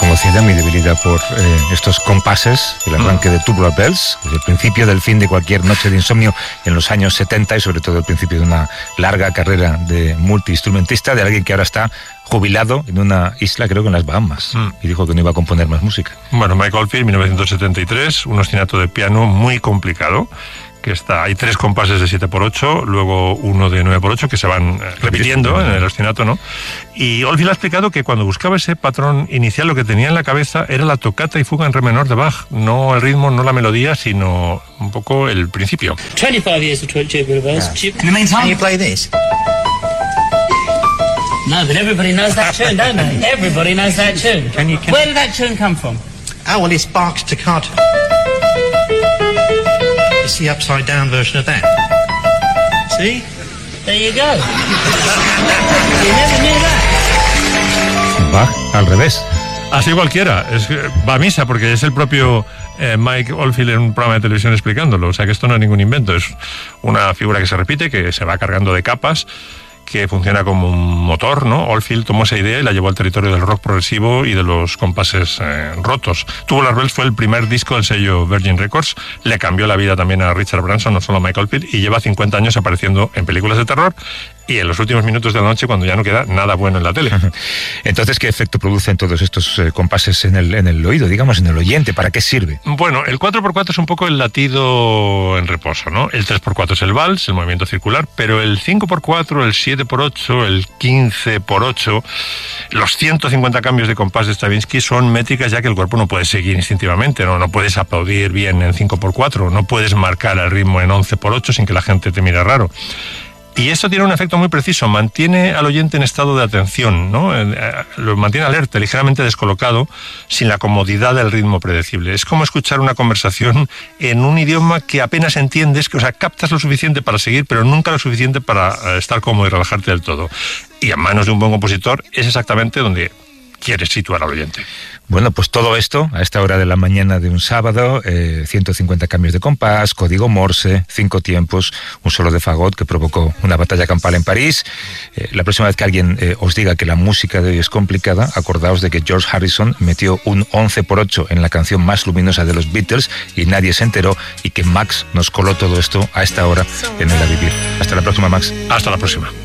conocida mi debilidad por estos compases, el arranque de Tubular Bells, el principio del fin de cualquier noche de insomnio en los años 70 y sobre todo el principio de una larga carrera de multiinstrumentista de alguien que ahora está jubilado en una isla, creo que en las Bahamas, y dijo que no iba a componer más música. Bueno, Mike Oldfield, 1973, un ostinato de piano muy complicado, que hay 3 compases de 7x8, luego uno de 9x8 que se van repitiendo en el ostinato, ¿no? Y Oldfield ha explicado que cuando buscaba ese patrón inicial lo que tenía en la cabeza era la tocata y fuga en re menor de Bach, no el ritmo, no la melodía, sino un poco el principio. 25 years of tubular bells. In the meantime, can you play this? No, but everybody knows that tune, don't they? Everybody knows that tune. Where did that tune come from? Oh, well, it's Bach's Toccata. It's the upside-down version of that. See? There you go. You never knew that. Bach al revés. Así cualquiera, va a misa porque es el propio Mike Oldfield en un programa de televisión explicándolo, o sea que esto no es ningún invento, es una figura que se repite, que se va cargando de capas, que funciona como un motor, ¿no? Oldfield tomó esa idea y la llevó al territorio del rock progresivo y de los compases rotos. Tubular Bells fue el primer disco del sello Virgin Records, le cambió la vida también a Richard Branson, no solo a Mike Oldfield, y lleva 50 años apareciendo en películas de terror y en los últimos minutos de la noche cuando ya no queda nada bueno en la tele. Entonces, ¿qué efecto producen todos estos compases en el oído, digamos, en el oyente? ¿Para qué sirve? Bueno, el 4x4 es un poco el latido en reposo, ¿no? El 3x4 es el vals, el movimiento circular, pero el 5x4, el 7x8, el 15x8, los 150 cambios de compás de Stravinsky son métricas ya que el cuerpo no puede seguir instintivamente, ¿no? No puedes aplaudir bien en 5x4, no puedes marcar el ritmo en 11x8 sin que la gente te mire raro. Y esto tiene un efecto muy preciso, mantiene al oyente en estado de atención, ¿no? Lo mantiene alerta, ligeramente descolocado, sin la comodidad del ritmo predecible. Es como escuchar una conversación en un idioma que apenas entiendes, que, o sea, captas lo suficiente para seguir, pero nunca lo suficiente para estar cómodo y relajarte del todo. Y a manos de un buen compositor es exactamente donde quieres situar al oyente. Bueno, pues todo esto, a esta hora de la mañana de un sábado, 150 cambios de compás, código Morse, 5 tiempos, un solo de fagot que provocó una batalla campal en París. La próxima vez que alguien os diga que la música de hoy es complicada, acordaos de que George Harrison metió un 11x8 en la canción más luminosa de los Beatles y nadie se enteró, y que Max nos coló todo esto a esta hora en el A Vivir. Hasta la próxima, Max. Hasta la próxima.